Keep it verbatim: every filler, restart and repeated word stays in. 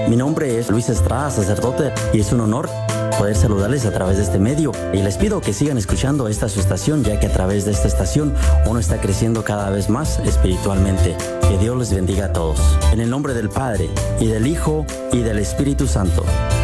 Mi nombre es Luis Estrada, sacerdote, y es un honor poder saludarles a través de este medio. Y les pido que sigan escuchando esta su estación, ya que a través de esta estación uno está creciendo cada vez más espiritualmente. Que Dios les bendiga a todos. En el nombre del Padre, y del Hijo, y del Espíritu Santo.